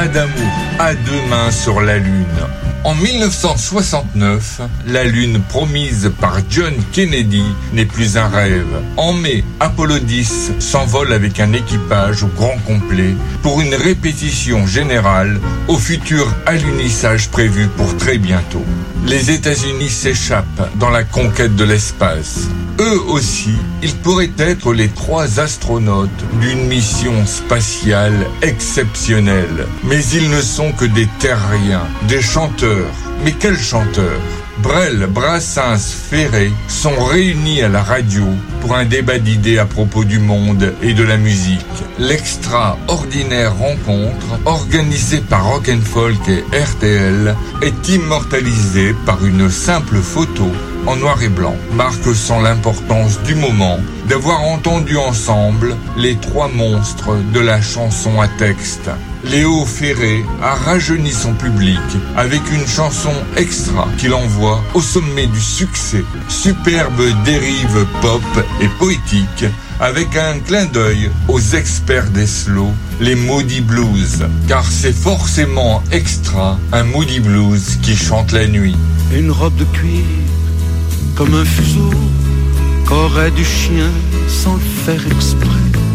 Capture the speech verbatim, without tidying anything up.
pas d'amour à deux mains sur la Lune. En dix-neuf cent soixante-neuf, la Lune promise par John Kennedy n'est plus un rêve. En mai, Apollo dix s'envole avec un équipage au grand complet pour une répétition générale au futur alunissage prévu pour très bientôt. Les États-Unis s'échappent dans la conquête de l'espace. Eux aussi, ils pourraient être les trois astronautes d'une mission spatiale exceptionnelle. Mais ils ne sont que des terriens, des chanteurs. Mais quels chanteurs ? Brel, Brassens, Ferré sont réunis à la radio pour un débat d'idées à propos du monde et de la musique. L'extraordinaire rencontre, organisée par Rock and Folk et R T L, est immortalisée par une simple photo en noir et blanc, marquant l'importance du moment d'avoir entendu ensemble les trois monstres de la chanson à texte. Léo Ferré a rajeuni son public avec une chanson extra qu'il envoie au sommet du succès. Superbe dérive pop et poétique avec un clin d'œil aux experts des slows, les Moody Blues. Car c'est forcément extra un Moody Blues qui chante la nuit. Une robe de cuir comme un fuseau qu'aurait du chien sans le faire exprès.